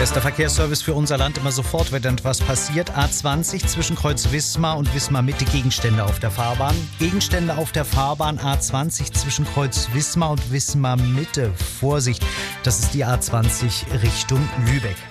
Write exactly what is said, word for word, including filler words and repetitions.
Bester Verkehrsservice für unser Land immer sofort, wenn etwas passiert. A zwanzig zwischen Kreuz Wismar und Wismar Mitte, Gegenstände auf der Fahrbahn. Gegenstände auf der Fahrbahn A zwanzig zwischen Kreuz Wismar und Wismar Mitte. Vorsicht, das ist die A zwanzig Richtung Lübeck.